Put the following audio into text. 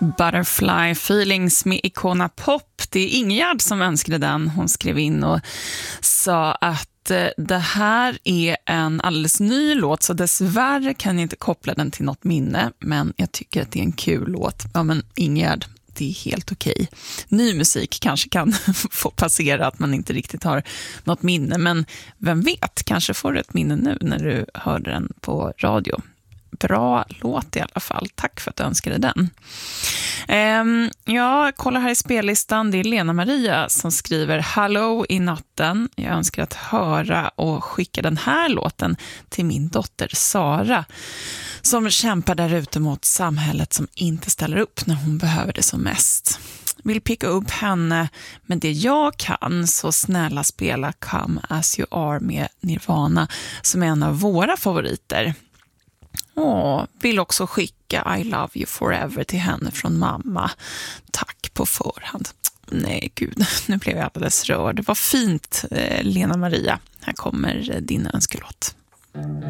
Butterfly Feelings med Icona Pop. Det är Ingegärd som önskade den. Hon skrev in och sa att det här är en alldeles ny låt, så dessvärre kan jag inte koppla den till något minne, men jag tycker att det är en kul låt. Ja, men Ingegärd, det är helt okej. Ny musik kanske kan få passera att man inte riktigt har något minne, men vem vet, kanske får du ett minne nu när du hör den på radio. Bra låt i alla fall. Tack för att du önskade den. Jag kollar här i spellistan. Det är Lena Maria som skriver Hallå i natten. Jag önskar att höra och skicka den här låten till min dotter Sara, som kämpar där ute mot samhället som inte ställer upp när hon behöver det som mest. Vill picka upp henne med det jag kan, så snälla spela Come As You Are med Nirvana, som är en av våra favoriter. Vill också skicka I Love You Forever till henne från mamma. Tack på förhand. Nej gud, nu blev jag alldeles rörd. Det var fint, Lena Maria. Här kommer din önskelåt.